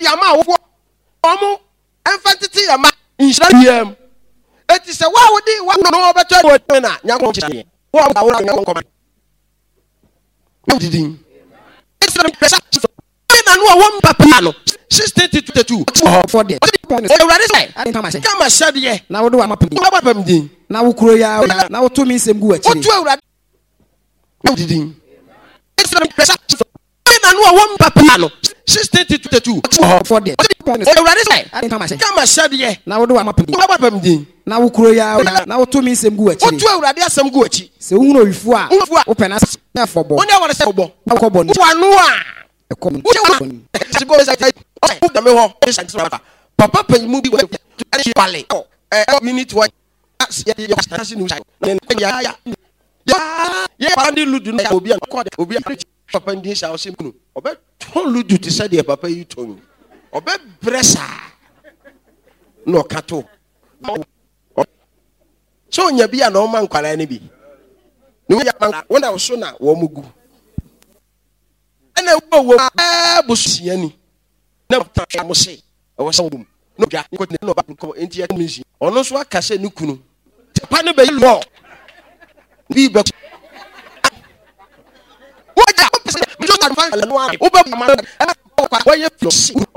yama wo omo emphaticity yama inshira yam eti se wa wodi wa no obeto wo na nyanko chie wo awura nyanko ma didin it's na no wo papa no 1622 for there ewurade say I think say kama shade na wo do amapam din na wo kuro ya na wo to mi nsem gu akire otu ewurade didin it's na no wo papa no 1622 for there ewurade say I think say kama shade na wo do amapam din na wo kuro ya na wo to mi nsem gu akire otu ewurade asem gu achi se wo hunu owifu a wo pena na fobo woni awore se obo akọbọ ni wanu a ekomi go say da me ho papa panyimu bi pale minute one ya stasi ni ya pandi ludu na obi an papa ndi sha o simunu obe ton ludu ti say de papa yi ton obe bresa no kato so nya bi na o man kwala ni bi ni ya man wona wo so na wo mugu ena wo busiani na ta mo se e wo so dum no ja ni ko no ba ko enti ya mi ono so aka se ni kunu pa no be lo bi be wo ja mi so ta fa no a wo be ma wo ye